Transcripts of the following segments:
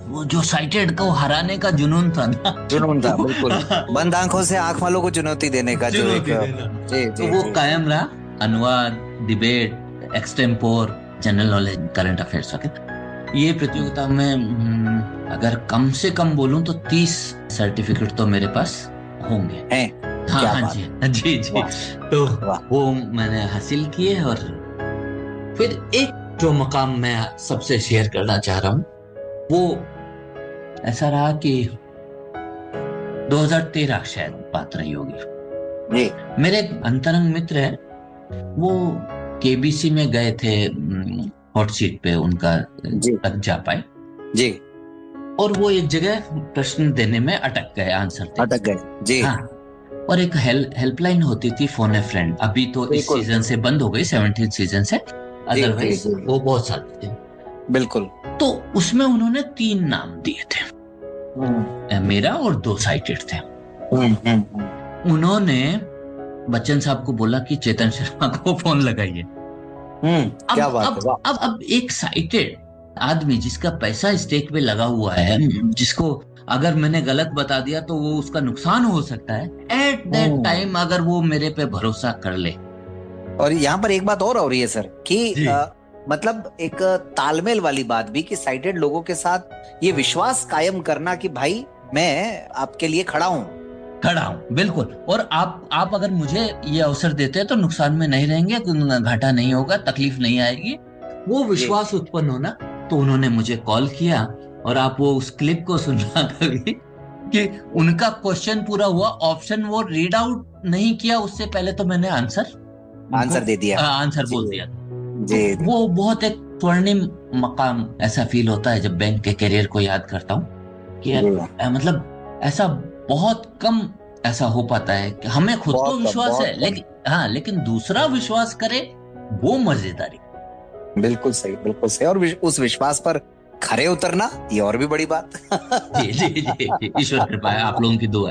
वो जो साइटेड को हराने का जुनून था ना। जुनून था, बिल्कुल। वो बंद आंखों से आंख वालों को चुनौती देने का जो एक। चुनौती देना, जी तो जी वो जी। कायम रहा। अनुवाद, debate, extempore, general knowledge, current affairs वगैरह। ये प्रतियोगिता में अगर कम से कम बोलूं तो 30 सर्टिफिकेट तो मेरे पास होंगे। है। हाँ क्या हाँ बात जी, है। हाँ जी जी। वाह तो वाह। वो मैंने हासिल किए। और फिर एक जो मकाम मैं सबसे शेयर करना चाह रहा हूँ, वो ऐसा रहा कि 2013 शायद बात रही होगी। जी मेरे एक अंतरंग मित्र है, वो केबीसी में गए थे, हॉट सीट पे उनका जी तक जा पाए। जी। और वो एक जगह प्रश्न देने में अटक गए, आंसर देने अटक में। गए। जी। हाँ। और एक हेल्पलाइन होती थी, फोन ए फ्रेंड, अभी तो इस बिल्कुल। सीजन से बंद हो गई, 17 सीजन से। जी जी अदरवाइज जी। वो बहुत साल थे। बिल्कुल। तो उसमें उन्होंने 3 नाम दिए थे, हम्म मेरा और 2 साइटेड थे। हम्म। उन्होंने बच्चन साहब को बोला कि चेतन शर्मा को फोन लगाइए। क्या अब बात अब है, वाह। अब एक साइटेड आदमी जिसका पैसा स्टेक पे लगा हुआ है, जिसको अगर मैंने गलत बता दिया तो वो उसका नुकसान हो सकता है, एट दैट हम्म। टाइम अगर वो मेरे पे भरोसा कर ले। और यहाँ पर एक बात और हो रही है सर कि जी। मतलब एक तालमेल वाली बात भी कि साइटेड लोगों के साथ ये विश्वास कायम करना कि भाई मैं आपके लिए खड़ा हूं। खड़ा हूं, बिल्कुल। और आप अगर मुझे ये अवसर देते हैं तो नुकसान में नहीं रहेंगे, घाटा नहीं होगा, तकलीफ नहीं आएगी। वो जी विश्वास उत्पन्न होना। तो उन्होंने मुझे कॉल किया, और आप वो उस क्लिप को सुनना कभी, कि उनका क्वेश्चन पूरा हुआ, ऑप्शन वो रीड आउट नहीं किया उससे पहले तो मैंने आंसर उनको आंसर दे दिया। आंसर जी बोल दिया। तो जी जी। वो बहुत एक स्वर्णिम मकाम ऐसा फील होता है जब बैंक के करियर को याद करता हूँ, कि यार, जी। मतलब ऐसा बहुत कम ऐसा हो पाता है कि हमें खुद तो बहुत कम, विश्वास है, बहुत कम। लेकिन हाँ, लेकिन दूसरा विश्वास करे, वो मजेदारी। बिल्कुल सही, बिल्कुल सही। और उस विश्वास पर खरे उतरना, ये और भी बड़ी बात। जी जी जी जी, ईश्वर कृपा है, आप लोगों की दुआ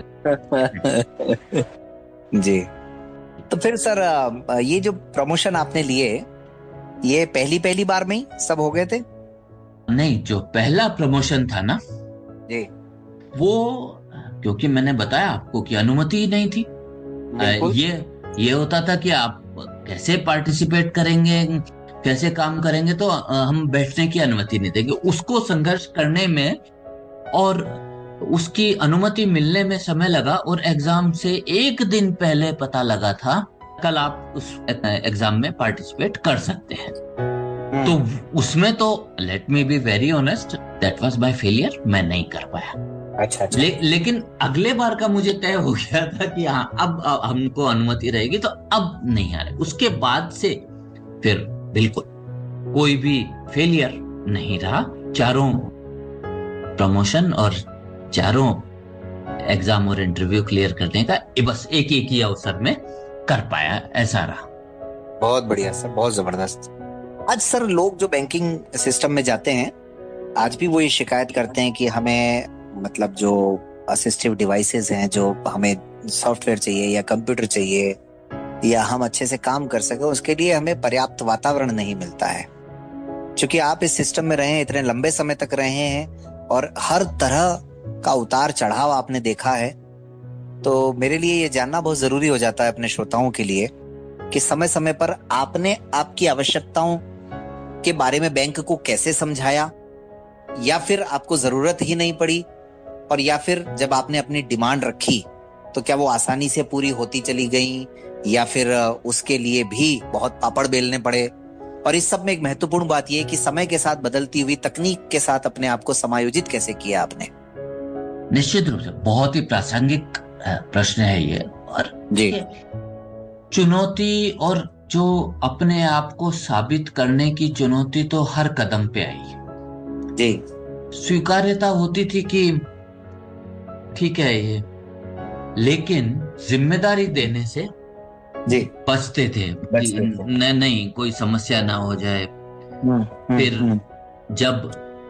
जी। है। तो फिर सर ये जो प्रमोशन आपने लिए, ये पहली पहली बार में ही सब हो गए थे? नहीं, जो पहला प्रमोशन था ना, जी। वो, क्योंकि मैंने बताया आपको कि अनुमति ही नहीं थी। बिल्कुल। ये होता था कि आप कैसे पार्टिसिपेट करेंगे, कैसे काम करेंगे, तो हम बैठने की अनुमति नहीं देंगे। उसको संघर्ष करने में और उसकी अनुमति मिलने में समय लगा, और एग्जाम से एक दिन पहले पता लगा था कल आप उस एग्जाम में पार्टिसिपेट कर सकते हैं। तो हम्म। उसमें तो let me be very honest, that was my failure, मैं नहीं कर पाया। अच्छा अच्छा। लेकिन अगले बार का मुझे तय हो गया था कि हाँ, अब हमको अनुमति रहेगी, तो अब नहीं आ रहे। उसके बाद से फिर बिल्कुल कोई भी फेलियर नहीं रहा। चारों प्रमोशन और चारों एग्जाम और इंटरव्यू क्लियर करने का बस एक एक ही अवसर में कर पाया, ऐसा रहा। बहुत बढ़िया सर, बहुत जबरदस्त। आज सर लोग जो बैंकिंग सिस्टम में जाते हैं, आज भी वो ये शिकायत करते हैं कि हमें मतलब जो असिस्टिव डिवाइसेस हैं, जो हमें सॉफ्टवेयर चाहिए या कंप्यूटर चाहिए या हम अच्छे से काम कर सके, उसके लिए हमें पर्याप्त वातावरण नहीं मिलता है। क्योंकि आप इस सिस्टम में रहे हैं, इतने लंबे समय तक रहे हैं और हर तरह का उतार चढ़ाव आपने देखा है, तो मेरे लिए ये जानना बहुत जरूरी हो जाता है अपने श्रोताओं के लिए कि समय समय पर आपने आपकी आवश्यकताओं के बारे में बैंक को कैसे समझाया, या फिर आपको जरूरत ही नहीं पड़ी, और या फिर जब आपने अपनी डिमांड रखी तो क्या वो आसानी से पूरी होती चली गई, या फिर उसके लिए भी बहुत पापड़ बेलने पड़े। और इस सब में एक महत्वपूर्ण बात यह है कि समय के साथ बदलती हुई तकनीक के साथ अपने आप को समायोजित कैसे किया आपने। निश्चित रूप से बहुत ही प्रासंगिक प्रश्न है ये। और जी चुनौती, और जो अपने आप को साबित करने की चुनौती, तो हर कदम पे आई। जी स्वीकार्यता होती थी कि ठीक है ये, लेकिन जिम्मेदारी देने से जी। बचते थे कि बस बिल्कुल। नहीं, कोई समस्या ना हो जाए। फिर हम्म। जब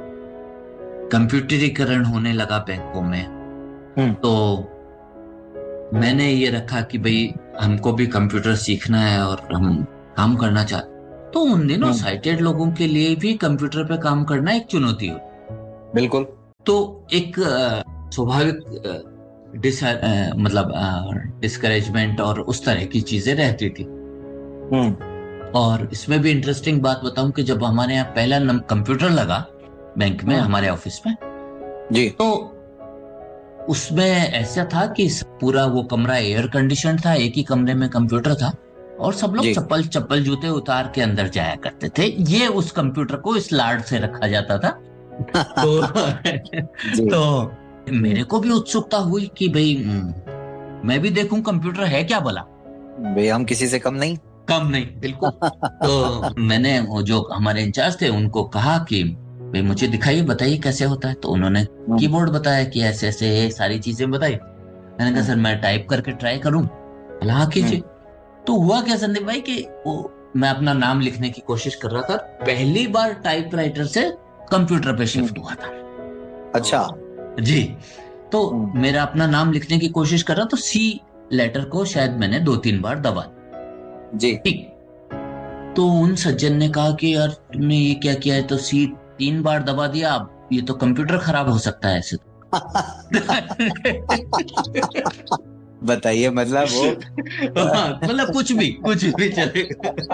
कंप्यूटरीकरण होने लगा बैंकों में, हम्म। तो मैंने ये रखा कि भाई हमको भी कंप्यूटर सीखना है और हम काम करना चाहते। तो उन दिनों हम्म। साइटेड लोगों के लिए भी कंप्यूटर पे काम करना एक चुनौती हुई। बिल्कुल। तो एक स्वाभाविक मतलब डिस्करेजमेंट और उस तरह की चीजें रहती थी। और इसमें भी इंटरेस्टिंग बात बताऊं कि जब हमारे यहाँ पहला कंप्यूटर लगा बैंक में, हमारे ऑफिस में, जी, तो उसमें ऐसा था कि पूरा वो कमरा एयर कंडीशन था, एक ही कमरे में कंप्यूटर था, और सब लोग जी। चप्पल चप्पल जूते उतार के अंदर जाया करते थे। ये उस कंप्यूटर को इस लाड से रखा जाता था। तो जी। तो मेरे को भी उत्सुकता हुई कि भाई मैं भी देखूं कंप्यूटर है क्या भला। भाई हम किसी से कम नहीं। कम नहीं, बिल्कुल। तो मैंने वो जो हमारे इंचार्ज थे उनको कहा कि भाई मुझे दिखाइए, बताइए कैसे होता है। तो उन्होंने कीबोर्ड बताया कि ऐसे ऐसे ये सारी चीजें बताई। मैंने कहा सर मैं टाइप करके ट्राई करूं। बोला हाँ कीजिए। तो हुआ क्या संदीप भाई कि वो मैं अपना नाम लिखने की कोशिश कर रहा था, पहली बार टाइपराइटर से कंप्यूटर पे शिफ्ट हुआ था। अच्छा। जी। तो मेरा अपना नाम लिखने की कोशिश कर रहा, तो सी लेटर को शायद मैंने 2-3 बार दबा जी। ठीक। तो उन सज्जन ने कहा कि यार तुमने ये क्या किया है, तो सी 3 बार दबा दिया, अब ये तो कंप्यूटर खराब हो सकता है ऐसे। बताइए, मतलब वो हाँ, मतलब कुछ भी चले।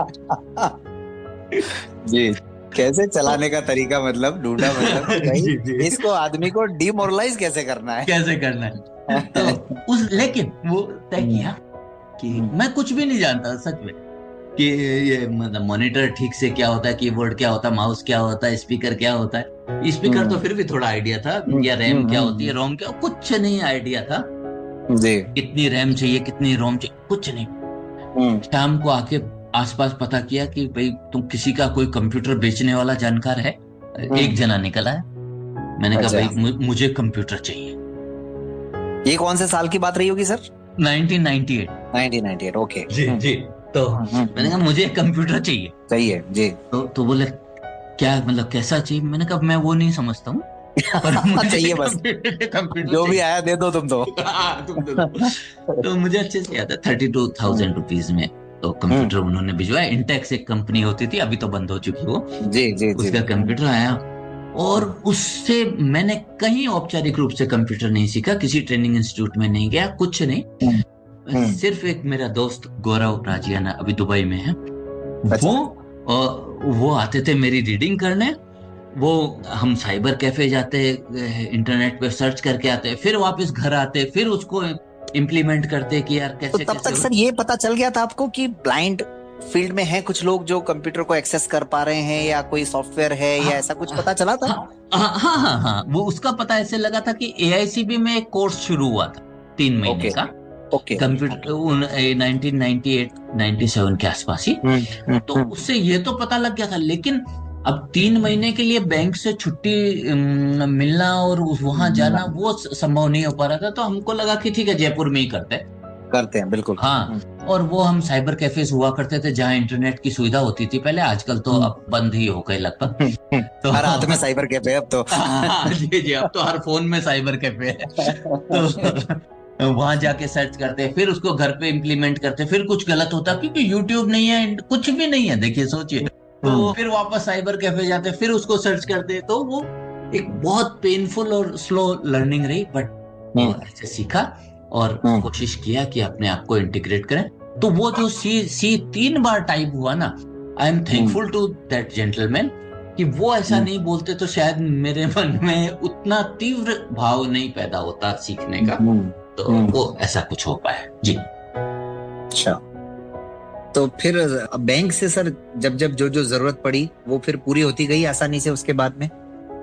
जी, कैसे चलाने का तरीका मतलब ढूंढा, मतलब कि जी भाई जी, इसको आदमी को डिमोरलाइज कैसे करना है। कैसे करना है। तो लेकिन वो तय किया कि मैं कुछ भी नहीं जानता सच में, कि ये मतलब मॉनिटर ठीक से क्या होता है, कीबोर्ड क्या होता है, माउस क्या होता है, स्पीकर क्या होता है। स्पीकर तो फिर भी थोड़ा आइडिया था, या रैम क्या होती है, रोम क्या, कुछ नहीं आइडिया था। जी। कितनी रैम चाहिए, कितनी रोम चाहिए, कुछ नहीं। शाम को आके आसपास पता किया कि भाई तुम किसी का कोई कंप्यूटर बेचने वाला जानकार है। एक जना निकला है। मैंने कहा अच्छा, भाई मुझे कंप्यूटर चाहिए। ये कौन से साल की बात रही होगी सर? 1998। 1998, ओके। जी जी। तो मैंने कहा मुझे कंप्यूटर चाहिए। सही है जी। तो बोले क्या मतलब कैसा चाहिए। मैंने कहा मैं वो नहीं समझता हूँ, पर मुझे चाहिए बस, कंप्यूटर जो भी चाहिए। आया दे दो तुम तो। हाँ, तुम तो मुझे अच्छे से याद है, 32,000 रुपीज में तो कंप्यूटर उन्होंने भिजवाया। इंटेक्स एक कंपनी होती थी, अभी तो बंद हो चुकी वो। जी जी जी। उसका कंप्यूटर आया, और उससे मैंने कहीं औपचारिक रूप से कंप्यूटर नहीं सीखा, किसी ट्रेनिंग इंस्टीट्यूट में नहीं गया, कुछ नहीं। सिर्फ एक मेरा दोस्त गौरव राजियाना अभी दुबई में है, अच्छा। वो आते थे मेरी रीडिंग करने। वो हम साइबर कैफे जाते, इंटरनेट पे सर्च करके आते, फिर वापस घर आते, फिर उसको इम्प्लीमेंट करते कि यार तो कैसे तब कैसे तक हो। सर ये पता चल गया था आपको कि ब्लाइंड फील्ड में है कुछ लोग जो कंप्यूटर को एक्सेस कर पा रहे हैं, या कोई सॉफ्टवेयर है, या ऐसा कुछ पता चला था? हाँ, वो उसका पता ऐसे लगा था कि एआईसीबी में एक कोर्स शुरू हुआ था 3 महीने ओके का, ओके। कंप्यूटर 1998 97 के आसपास ही। तो उससे ये तो पता लग गया था, लेकिन अब 3 महीने के लिए बैंक से छुट्टी मिलना और वहां जाना वो संभव नहीं हो पा रहा था। तो हमको लगा कि ठीक है जयपुर में ही करते हैं। करते हैं बिल्कुल। हाँ, और वो हम साइबर कैफेज हुआ करते थे जहाँ इंटरनेट की सुविधा होती थी पहले, आजकल तो अब बंद ही हो गए लगभग। तो हर हाथ में साइबर कैफे अब तो। हाँ जी जी, अब तो हर फोन में साइबर कैफे है। तो वहां जाके सर्च करते, फिर उसको घर पे इम्प्लीमेंट करते, फिर कुछ गलत होता क्योंकि यूट्यूब नहीं है, कुछ भी नहीं है, देखिए सोचिए। तो फिर वापस साइबर कैफे जाते, फिर उसको सर्च करते। तो वो एक बहुत पेनफुल और स्लो लर्निंग रही, बट ऐसे सीखा और कोशिश किया कि अपने आप को इंटीग्रेट करें। तो वो जो सी 3 बार टाइप हुआ ना, I am thankful to that gentleman कि वो ऐसा नहीं बोलते तो शायद मेरे मन में उतना तीव्र भाव नहीं पैदा होता सीखने का। तो वो ऐसा कुछ हो पाया जी। अच्छा, तो फिर बैंक से सर जब जब जो जो जरूरत पड़ी वो फिर पूरी होती गई आसानी से उसके बाद में?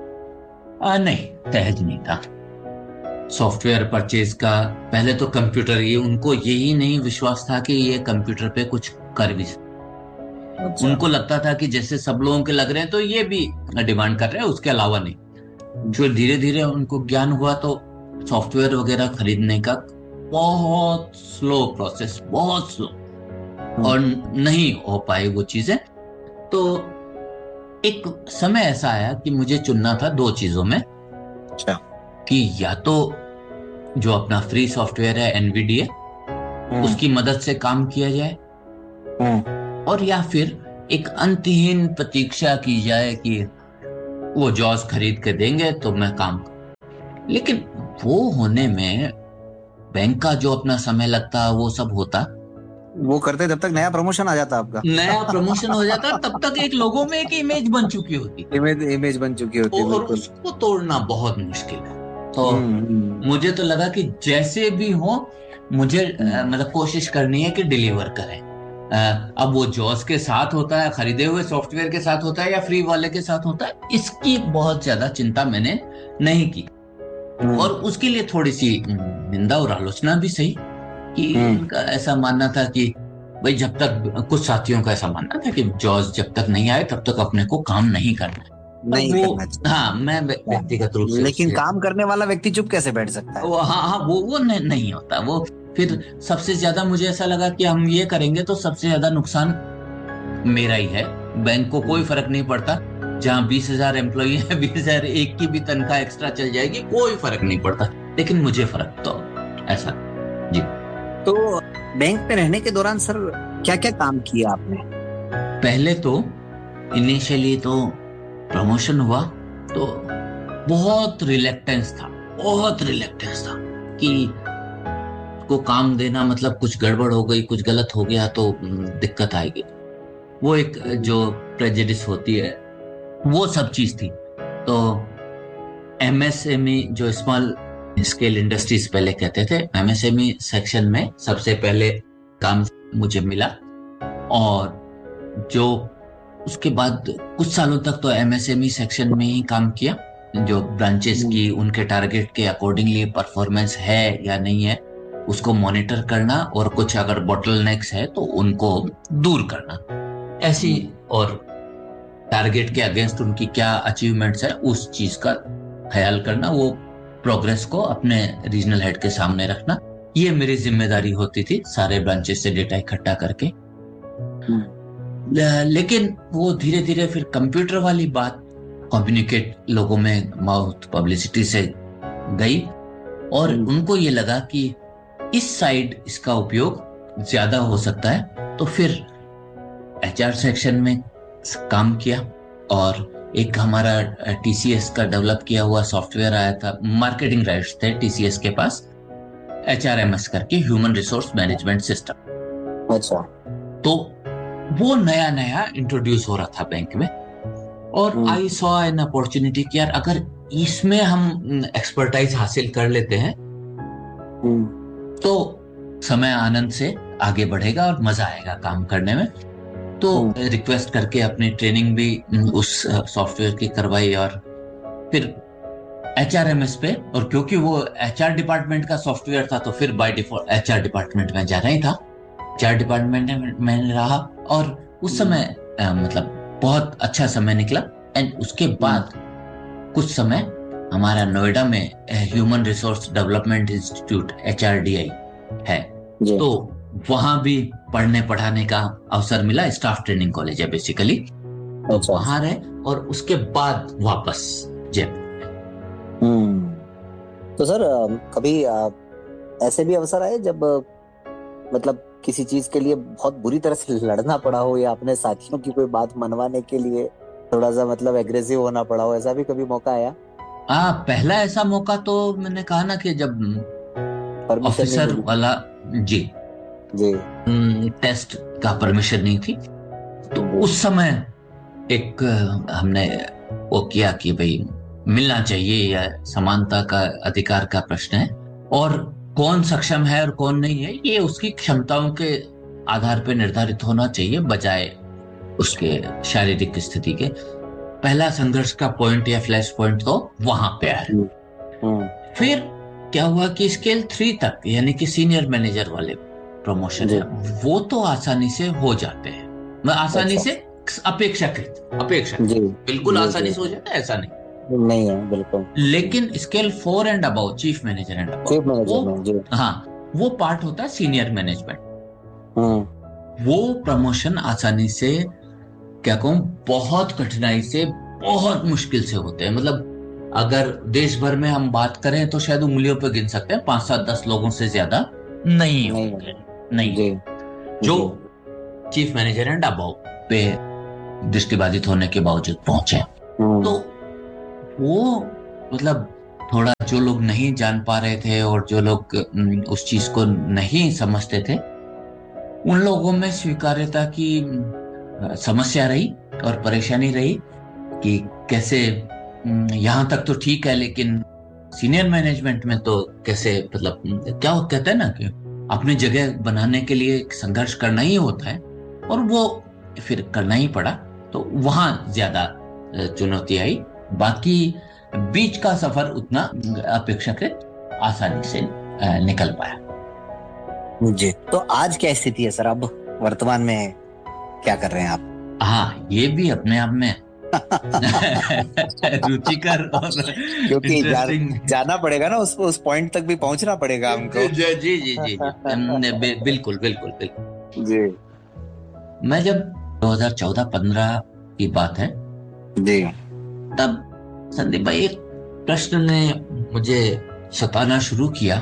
नहीं, सहज नहीं था। सॉफ्टवेयर परचेज का पहले तो कंप्यूटर, ये उनको यही नहीं विश्वास था कि ये कंप्यूटर पे कुछ कर भी अच्छा। उनको लगता था कि जैसे सब लोगों के लग रहे हैं तो ये भी डिमांड कर रहे हैं, उसके अलावा नहीं। जो धीरे धीरे उनको ज्ञान हुआ तो सॉफ्टवेयर वगैरह खरीदने का बहुत स्लो प्रोसेस, बहुत स्लो, और नहीं हो पाई वो चीजें। तो एक समय ऐसा आया कि मुझे चुनना था 2 चीजों में। अच्छा। कि या तो जो अपना फ्री सॉफ्टवेयर है एनवीडीए, उसकी मदद से काम किया जाए, और या फिर एक अंतहीन प्रतीक्षा की जाए कि वो जॉस खरीद के देंगे तो मैं काम लेकिन वो होने में बैंक का जो अपना समय लगता, वो सब होता, वो करते जब तक नया प्रमोशन आ जाता आपका। नया प्रमोशन हो जाता, तब तक एक लोगों में एक इमेज बन चुकी होती, इमेज इमेज बन चुकी होती है, और बिल्कुल। उसको तोड़ना बहुत मुश्किल है। तो हम्म। मुझे तो लगा कि जैसे भी हो, मुझे हम्म। मतलब कोशिश करनी है कि डिलीवर करें। अब वो जॉस के साथ होता है, खरीदे हुए सॉफ्टवेयर के साथ होता है, या फ्री वाले के साथ होता है, इसकी बहुत ज्यादा चिंता मैंने नहीं की। और हम्म। उसके लिए थोड़ी सी निंदा और आलोचना भी सही, कि हम्म। इनका ऐसा मानना था कि भाई, जब तक, कुछ साथियों का ऐसा मानना था कि जॉर्ज जब तक नहीं आए तब तक अपने को काम नहीं करना है। और नहीं वो, करना हाँ, चाहिए। मैं व्यक्तिगत रूप से लेकिन उससे, काम करने वाला व्यक्ति चुप कैसे बैठ सकता है? वो, हाँ हाँ, वो नहीं होता वो। फिर सबसे ज्यादा मुझे ऐसा लगा कि हम ये करेंगे तो सबसे ज्यादा नुकसान मेरा ही है। बैंक को कोई फर्क नहीं पड़ता, जहाँ 20,000 एम्प्लॉई है, 20,000 एक की भी तनख्वाह एक्स्ट्रा चल जाएगी, कोई फर्क नहीं पड़ता, लेकिन मुझे फर्क तो ऐसा। जी। तो बैंक में रहने के दौरान सर क्या क्या काम किया आपने? पहले तो इनिशियली तो प्रमोशन हुआ तो बहुत रिलेक्टेंस था, बहुत रिलेक्टेंस था कि को काम देना, मतलब कुछ गड़बड़ हो गई, कुछ गलत हो गया तो दिक्कत आएगी। वो एक जो प्रेजुडिस होती है, वो सब चीज थी। तो एमएसएमई, जो स्मॉल स्केल इंडस्ट्रीज पहले कहते थे, एमएसएमई सेक्शन में सबसे पहले काम मुझे मिला। और जो उसके बाद कुछ सालों तक तो एमएसएमई सेक्शन में ही काम किया। जो ब्रांचेस हम्म। की उनके टारगेट के अकॉर्डिंगली परफॉर्मेंस है या नहीं है, उसको मॉनिटर करना, और कुछ अगर बॉटलनेक्स है तो उनको दूर करना, ऐसी। और टारगेट के अगेंस्ट उनकी क्या अचीवमेंट्स है, उस चीज का ख्याल करना, वो प्रोग्रेस को अपने रीजनल हेड के सामने रखना, ये मेरी जिम्मेदारी होती थी, सारे ब्रांचेस से डेटा इकट्ठा करके। लेकिन वो धीरे धीरे फिर कंप्यूटर वाली बात कम्युनिकेट लोगों में माउथ पब्लिसिटी से गई, और उनको ये लगा कि इस साइड इसका उपयोग ज्यादा हो सकता है, तो फिर एचआर सेक्शन में काम किया। और एक हमारा टीसीएस का डेवलप किया हुआ सॉफ्टवेयर आया था, मार्केटिंग राइट्स थे टीसीएस के पास, एचआरएमएस करके, ह्यूमन रिसोर्स मैनेजमेंट सिस्टम। अच्छा। तो वो नया नया इंट्रोड्यूस हो रहा था बैंक में, और आई सॉ एन अपॉर्चुनिटी कि यार, अगर इसमें हम एक्सपर्टाइज हासिल कर लेते हैं तो समय आनंद से आगे बढ़ेगा और मजा आएगा काम करने में। तो रिक्वेस्ट करके अपनी ट्रेनिंग भी उस सॉफ्टवेयर की करवाई, और फिर एचआरएमएस पे, और क्योंकि वो एचआर डिपार्टमेंट का सॉफ्टवेयर था तो फिर बाय डिफॉल्ट एचआर डिपार्टमेंट में जाना ही था। एचआर डिपार्टमेंट में मैंने रहा, और उस समय मतलब बहुत अच्छा समय निकला। एंड उसके बाद कुछ समय हमारा नोएडा में ह्यूमन रिसोर्स डेवलपमेंट इंस्टीट्यूट एचआरडीआई है, तो वहां भी पढ़ने पढ़ाने का अवसर मिला। स्टाफ ट्रेनिंग कॉलेज है बेसिकली, तो वहां रहे, और उसके बाद वापस जयपुर। तो सर कभी ऐसे भी अवसर आए जब मतलब किसी चीज के लिए बहुत बुरी तरह से लड़ना पड़ा हो, या अपने साथियों की कोई बात मनवाने के लिए थोड़ा सा मतलब एग्रेसिव होना पड़ा हो, ऐसा भी कभी मौका आया? पहला ऐसा मौका तो मैंने कहा ना कि जब ऑफिसर वाला, जी जी, टेस्ट का परमिशन नहीं थी, तो उस समय एक हमने वो किया कि भाई मिलना चाहिए, या समानता का अधिकार का प्रश्न है, और कौन सक्षम है और कौन नहीं है, ये उसकी क्षमताओं के आधार पर निर्धारित होना चाहिए, बजाय उसके शारीरिक स्थिति के। पहला संघर्ष का पॉइंट या फ्लैश पॉइंट तो वहां पे आया। फिर क्या हुआ कि स्केल 3 तक, यानी कि सीनियर मैनेजर वाले प्रमोशन है, वो तो आसानी से हो जाते हैं, आसानी से, अपेक्षाकृत बिल्कुल आसानी से हो जाता है, ऐसा नहीं है बिल्कुल। लेकिन scale 4 and above, chief manager and above, हाँ, वो पार्ट होता है सीनियर मैनेजमेंट। वो प्रमोशन आसानी से, क्या कहूं, बहुत कठिनाई से, बहुत मुश्किल से होते हैं। मतलब अगर देश भर में हम बात करें तो शायद उंगलियों पे गिन सकते हैं, 5-7-10 लोगों से ज्यादा नहीं होंगे, नहीं जो चीफ मैनेजर एंड अबव पे दृष्टिबाधित होने के बावजूद पहुंचे। तो वो मतलब थोड़ा जो लोग नहीं जान पा रहे थे और जो लोग उस चीज को नहीं समझते थे, उन लोगों में स्वीकार्यता की समस्या रही और परेशानी रही कि कैसे यहाँ तक तो ठीक है, लेकिन सीनियर मैनेजमेंट में तो कैसे, मतलब क्या वो कहते हैं ना कि अपनी जगह बनाने के लिए एक संघर्ष करना ही होता है, और वो फिर करना ही पड़ा। तो वहां ज्यादा चुनौती आई। बाकी बीच का सफर उतना अपेक्षाकृत आसानी से निकल पाया। जी, तो आज क्या स्थिति है सर? अब वर्तमान में क्या कर रहे हैं आप? हाँ, ये भी अपने आप में रुचिकर और क्योंकि इंटरेस्टिंग। जाना पड़ेगा ना, उस पॉइंट तक भी पहुंचना पड़ेगा हमको। जी जी जी जी जी, बिल्कुल बिल्कुल बिल्कुल। जी मैं जब 2014-15 की बात है, जी। तब संदीप भाई एक प्रश्न ने मुझे सताना शुरू किया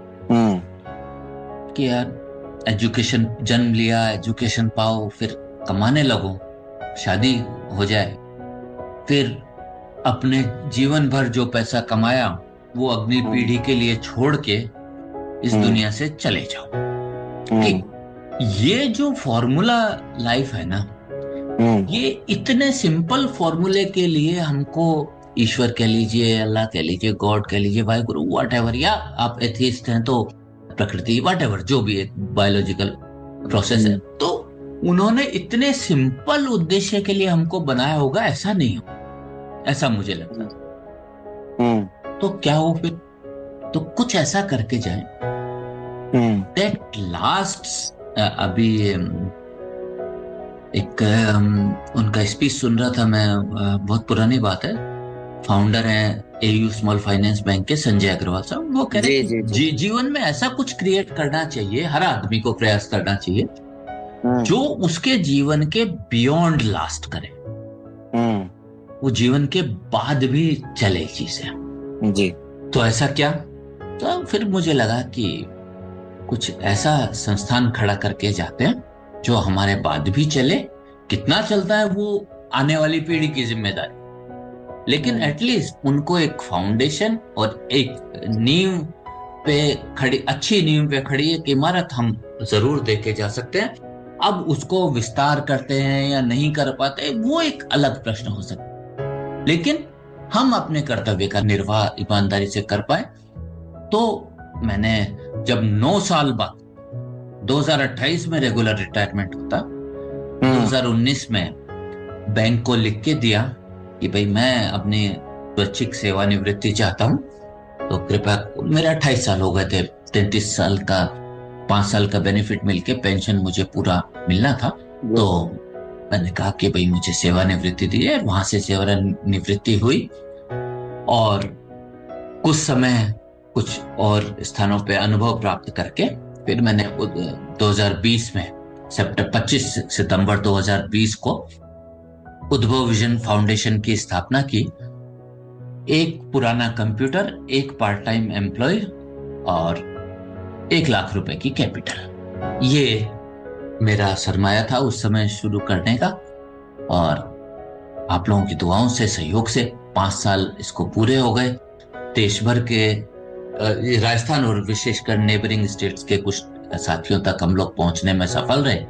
कि यार एजुकेशन, जन्म लिया, एजुकेशन पाओ, फिर कमाने लगो, शादी हो जाए, फिर अपने जीवन भर जो पैसा कमाया वो अगली पीढ़ी के लिए छोड़ के इस दुनिया से चले जाओ। ठीक, ये जो फॉर्मूला लाइफ है ना, ये इतने सिंपल फॉर्मूले के लिए हमको ईश्वर कह लीजिए, अल्लाह कह लीजिए, गॉड कह लीजिए, वाहिगुरु, व्हाटएवर, या आप एथिस्ट हैं तो प्रकृति, व्हाटएवर, जो भी एक बायोलॉजिकल प्रोसेस है, तो उन्होंने इतने सिंपल उद्देश्य के लिए हमको बनाया होगा, ऐसा नहीं हो, ऐसा मुझे लगता था। तो क्या हो फिर, तो कुछ ऐसा करके जाए दैट लास्ट। अभी एक उनका स्पीच सुन रहा था मैं, बहुत पुरानी बात है, फाउंडर हैं एयू स्मॉल फाइनेंस बैंक के, संजय अग्रवाल साहब। वो कह रहे हैं जीवन में ऐसा कुछ क्रिएट करना चाहिए, हर आदमी को प्रयास करना चाहिए जो उसके जीवन के बियॉन्ड लास्ट करे, वो जीवन के बाद भी चले चीजें जी। तो ऐसा क्या, तो फिर मुझे लगा कि कुछ ऐसा संस्थान खड़ा करके जाते हैं जो हमारे बाद भी चले। कितना चलता है वो आने वाली पीढ़ी की जिम्मेदारी, लेकिन एटलीस्ट उनको एक फाउंडेशन और एक नींव पे खड़ी, अच्छी नींव पे खड़ी एक इमारत हम जरूर देके जा सकते हैं। अब उसको विस्तार करते हैं या नहीं कर पाते, वो एक अलग प्रश्न हो सकता है, लेकिन हम अपने कर्तव्य का निर्वाह ईमानदारी से कर पाए। तो मैंने जब 9 साल बाद 2028 में रेगुलर रिटायरमेंट होता, 2019 में बैंक को लिख के दिया कि भाई मैं अपनी स्वैच्छिक सेवानिवृत्ति चाहता हूं, तो कृपया, मेरे 28 साल हो गए थे, 33 साल का 5 साल का बेनिफिट मिलके पेंशन मुझे पूरा मिलना था। तो मैंने कहा कि भाई मुझे सेवानिवृत्ति दी है। वहां से सेवानिवृत्ति हुई और कुछ समय कुछ और स्थानों पे अनुभव प्राप्त करके फिर मैंने 2020 में 25 सितंबर 2020 को उद्भव विजन फाउंडेशन की स्थापना की। एक पुराना कंप्यूटर, एक पार्ट टाइम एम्प्लॉय और 1 लाख रुपए की कैपिटल, ये मेरा सरमाया था उस समय शुरू करने का। और आप लोगों की दुआओं से, सहयोग से 5 साल इसको पूरे हो गए। देश भर के राजस्थान और विशेषकर नेबरिंग स्टेट्स के कुछ साथियों तक हम लोग पहुंचने में सफल रहे,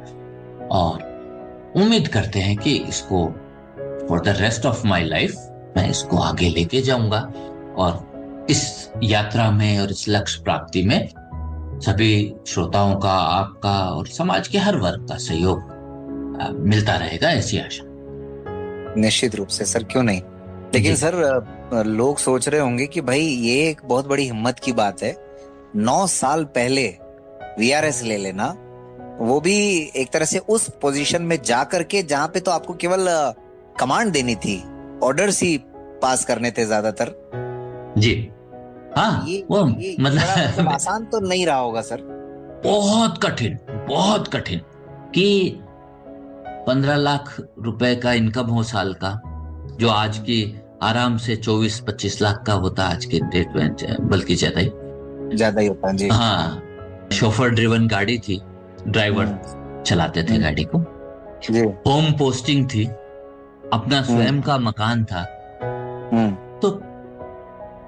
और उम्मीद करते हैं कि इसको for the rest of my life मैं इसको आगे लेके जाऊंगा, और इस यात्रा में और इस लक्ष्य प्राप्ति में सभी श्रोताओं का, आपका और समाज के हर वर्ग का सहयोग मिलता रहेगा, ऐसी आशा। निश्चित रूप से सर, क्यों नहीं। लेकिन सर, लोग सोच रहे होंगे कि भाई ये एक बहुत बड़ी हिम्मत की बात है, 9 साल पहले वीआरएस ले लेना, वो भी एक तरह से उस पोजीशन में जा करके जहां पे तो आपको केवल कमांड देनी थी, ऑर्डर्स ही पास करने थे ज्यादातर। जी हाँ, ये मतलब आसान तो नहीं रहा होगा सर। बहुत कठिन कि 15 लाख रुपए का इनकम हो साल का, जो आज की आराम से 24-25 लाख का होता आज के डेट में, बल्कि ज्यादा ही होता जी। हाँ, शोफर ड्रिवन गाड़ी थी, ड्राइवर चलाते थे गाड़ी को जी। होम पोस्टिंग थी, अपना स्वयं का मकान था। तो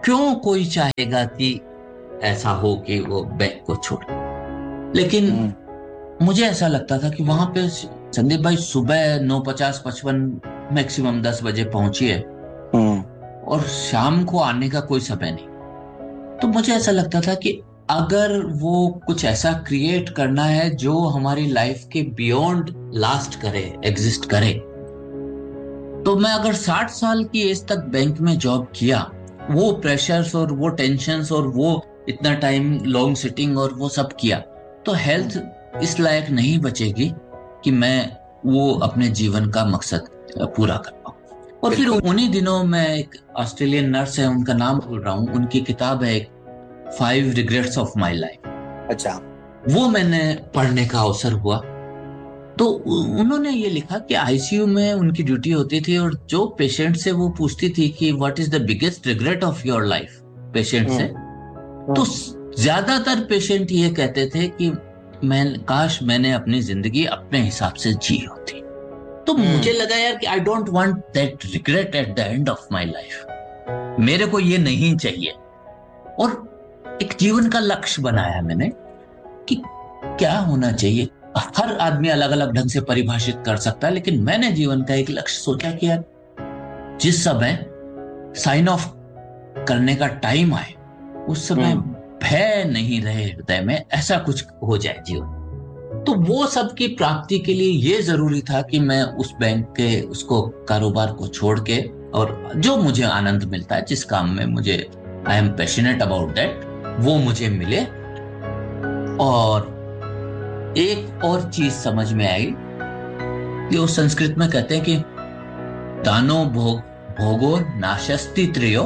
क्यों कोई चाहेगा कि ऐसा हो कि वो बैंक को छोड़े। लेकिन मुझे ऐसा लगता था कि वहां पे संदीप भाई सुबह 9:50-55 मैक्सिमम 10 बजे पहुंचिए और शाम को आने का कोई समय नहीं। तो मुझे ऐसा लगता था कि अगर वो कुछ ऐसा क्रिएट करना है जो हमारी लाइफ के बियॉन्ड लास्ट करे, एग्जिस्ट करे, तो मैं अगर 60 साल की एज तक बैंक में जॉब किया, वो प्रेशर्स और वो टेंशन्स और वो इतना टाइम लॉन्ग सिटिंग और वो सब किया, तो हेल्थ इस लायक नहीं बचेगी कि मैं वो अपने जीवन का मकसद पूरा कर पाऊं। और फिर उन्हीं दिनों मैं, एक ऑस्ट्रेलियन नर्स है, उनका नाम भूल रहा हूँ, उनकी किताब है 5 रिग्रेट्स ऑफ माई लाइफ। अच्छा। वो मैंने पढ़ने का अवसर हुआ। तो उन्होंने ये लिखा कि आईसीयू में उनकी ड्यूटी होती थी और जो पेशेंट से वो पूछती थी कि what is the biggest regret of your life, patient से, तो ज्यादातर पेशेंट ये कहते थे कि काश मैंने अपनी जिंदगी अपने हिसाब से जी होती। तो मुझे लगा यार कि I don't want that regret at the end of my life, मेरे को ये नहीं चाहिए। और एक जीवन का लक्ष्य बनाया मैंने कि क्या होना चाहिए। हर आदमी अलग अलग ढंग से परिभाषित कर सकता है, लेकिन मैंने जीवन का एक लक्ष्य सोचा कि यार जिस समय साइन ऑफ करने का टाइम आए उस समय भय नहीं रहे हृदय में, ऐसा कुछ हो जाए जीवन। तो वो सब की प्राप्ति के लिए ये जरूरी था कि मैं उस बैंक के उसको कारोबार को छोड़ के, और जो मुझे आनंद मिलता है, जिस काम में मुझे I am passionate about that, वो मुझे मिले। और एक और चीज समझ में आई कि वो संस्कृत में कहते हैं कि दानो भोगो नाशस्ति त्रयो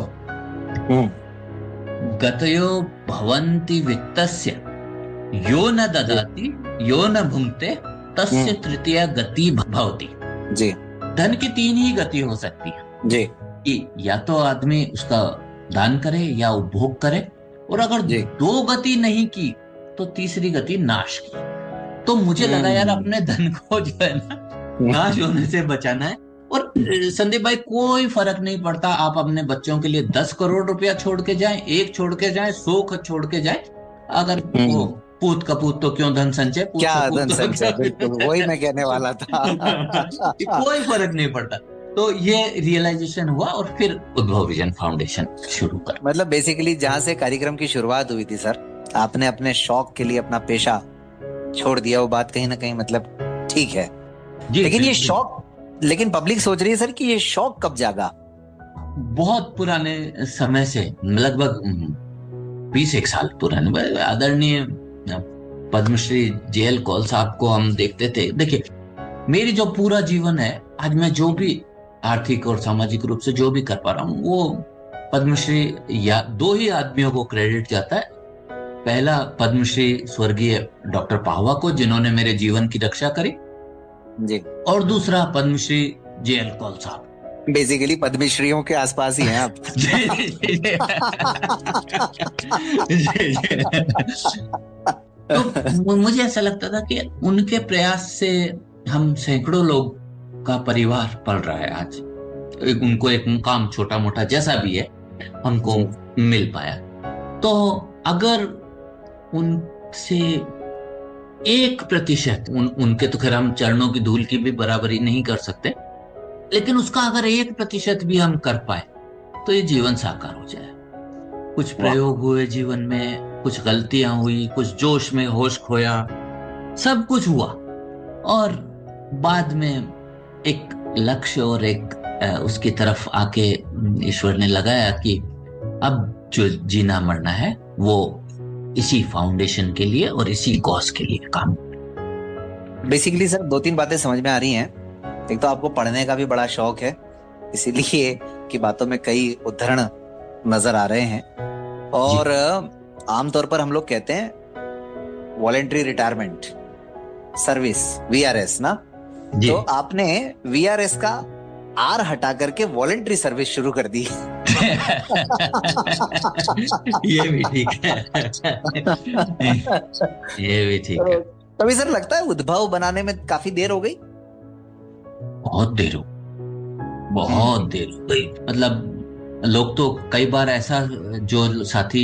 गतयो भवन्ति वित्तस्य यो न ददाति यो न भुंक्ते तस्य तृतीया गति भवति। जी। धन की 3 ही गति हो सकती है जी, कि या तो आदमी उसका दान करे या उपभोग करे, और अगर 2 गति नहीं की तो तीसरी गति नाश की। तो मुझे लगा यार अपने धन को जो है ना नाश होने से बचाना है। और संदीप भाई, कोई फर्क नहीं पड़ता आप अपने बच्चों के लिए 10 करोड़ रुपया छोड़ के जाएं, 1 छोड़ के जाएं, 100 छोड़ के जाएं, अगर वो पूत कपूत तो क्यों धन संचय, क्या धन संचय, बिल्कुल वही मैं कहने वाला था। कोई फर्क नहीं पड़ता। तो ये रियलाइजेशन हुआ और फिर उद्भव विजन फाउंडेशन शुरू कर। मतलब बेसिकली जहाँ से कार्यक्रम की शुरुआत हुई थी सर, आपने अपने शौक के लिए अपना पेशा छोड़ दिया, वो बात कहीं ना कहीं मतलब ठीक है। लेकिन ये शौक, लेकिन पब्लिक सोच रही है सर कि ये शौक कब जागा? बहुत पुराने समय से, लगभग 20 साल पुराने, आदरणीय पद्मश्री JL कौल साहब को हम देखते थे। देखिए, मेरी जो पूरा जीवन है, आज मैं जो भी आर्थिक और सामाजिक रूप से जो भी कर पा रहा हूँ, वो पद्मश्री या 2 ही आदमियों को क्रेडिट जाता है। पहला पद्मश्री स्वर्गीय डॉक्टर पाहवा को, जिन्होंने मेरे जीवन की रक्षा करी जी, और दूसरा पद्मश्री JL कौल साहब। बेसिकली पद्मश्रीयों के आसपास ही हैं आप। तो मुझे ऐसा लगता था कि उनके प्रयास से हम सैकड़ों लोग का परिवार पल रहा है आज। उनको एक मुकाम छोटा मोटा जैसा भी है हमको मिल पाया। तो अगर उनसे 1%, उनके तो खैर हम चरणों की धूल की भी बराबरी नहीं कर सकते, लेकिन उसका अगर 1% भी हम कर पाए तो ये जीवन साकार हो जाए। कुछ प्रयोग हुए जीवन में, कुछ गलतियां हुई, कुछ जोश में होश खोया, सब कुछ हुआ, और बाद में एक लक्ष्य और एक उसकी तरफ आके ईश्वर ने लगाया कि अब जो जीना मरना है वो इसी फाउंडेशन के लिए और इसी कॉज के लिए काम। बेसिकली सर 2-3 बातें समझ में आ रही हैं। एक तो आपको पढ़ने का भी बड़ा शौक है, इसीलिए की बातों में कई उदाहरण नजर आ रहे हैं, और आमतौर पर हम लोग कहते हैं वॉलेंट्री रिटायरमेंट सर्विस, VRS ना, तो आपने VRS का R हटा करके वॉलेंट्री सर्विस शुरू कर दी। ये भी ठीक है। ये भी ठीक है। तभी सर लगता है उद्भव बनाने में काफी देर हो गई। बहुत देर हो गई। मतलब लोग तो कई बार ऐसा, जो साथी